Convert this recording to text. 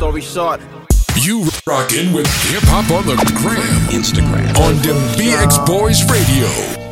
story short. You rockin' with Hip Hop on the Gram, Instagram, on them BX Boys Radio.